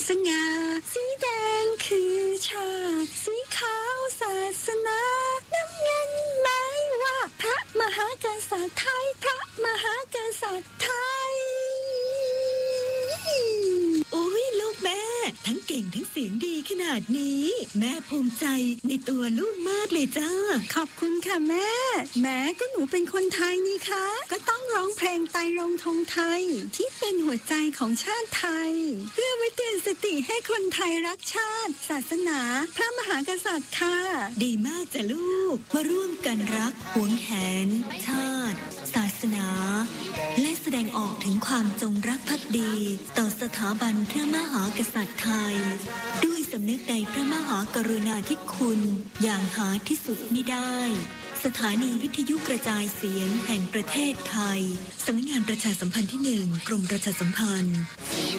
สง่าสีแดงคือชาติสีขาวศาสนาน้ำเงินหมายว่าพระมหากษัตริย์ไทยพระมหากษัตริย์ไทยโอ้ยลูกแม่ทั้งเก่งทั้งเสียงดีขนาดนี้แม่ภูมิใจในตัวลูกมากเลยจ้าขอบคุณค่ะแม่ก็หนูเป็นคนไทยนี่คะก็ต้องร้องเพลงไตรรงค์ธงไทยที่เป็นหัวใจของชาติไทยเพื่อไว้เตือนสติให้คนไทยรักชาติศาสนาพระมหากษัตริย์ค่ะดีมากจ้ะลูกมาร่วมกันรักหวงแหนชาติศาสนาและแสดงออกถึงความจงรักภักดีต่อสถาบันพระมหากษัตริย์ไทยด้วยสำนึกในพระมหากรุณาธิคุณอย่างหาที่สุดมิได้ สถานีวิทยุกระจายเสียงแห่งประเทศไทยสำนักงานประชาสัมพันธ์ที่ 1 กรมประชาสัมพันธ์